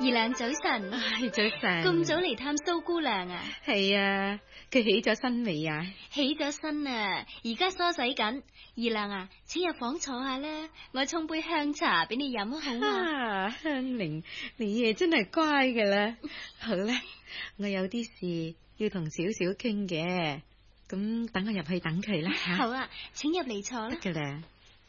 二娘早晨。 早晨。 咁早嚟探蘇姑娘啊？ 係啊，佢起咗身未啊？ 起咗身啊，而家梳洗緊。二娘啊，請入房坐下啦，我沖杯香茶俾你飲好嘛？ 香菱，你真係乖噶啦。好啦，我有啲事要同小小傾嘅，咁等我入去等佢啦吓。 好啊，請入嚟坐啦。 得噶啦。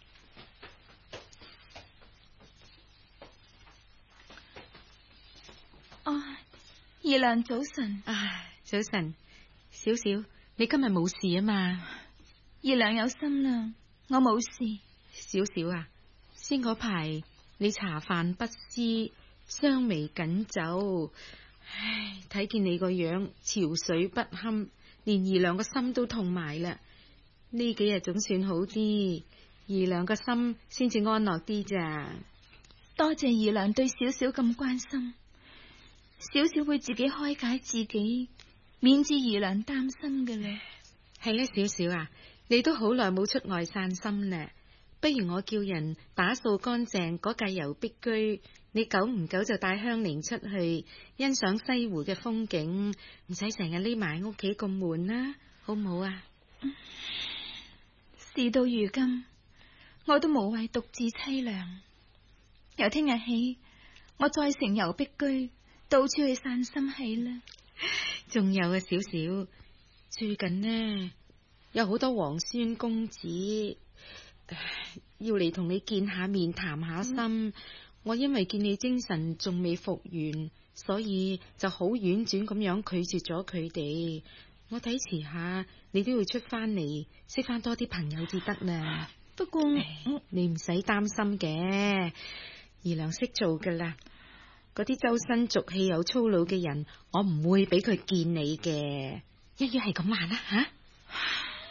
二娘早晨。 早晨，小小，你今日冇事啊嘛？ 二娘有心啦，我冇事。 小小啊，先嗰排你茶飯不思，雙眉緊皺，唉，睇見你個樣憔悴不堪，連二娘個心都痛埋啦。呢幾日總算好啲，二娘個心先至安樂啲咋。 多謝二娘對小小咁關心，小小會自己開解自己，免至二娘擔心嘅啦。 係咧，小小啊，你都好耐冇出外散心啦，不如我叫人打掃乾淨嗰架油壁居，你久唔久就帶香菱出去欣賞西湖嘅風景，唔使成日匿埋喺屋企咁悶啦，好唔好啊？ 事到如今，我都無謂獨自凄涼。由聽日起，我再成油壁居，到處去散心氣啦。 仲有啊，小小，最近呢有好多皇孫公子要嚟同你見下面談下心。我因為見你精神仲未復原，所以就好婉轉咁樣拒絕咗佢哋。我睇遲下你都要出翻嚟，識翻多啲朋友至得啦。 不過你唔使擔心嘅，二娘識做噶啦。嗰啲周身俗氣又粗魯嘅人，我唔會俾佢見你嘅。一於係咁話啦吓。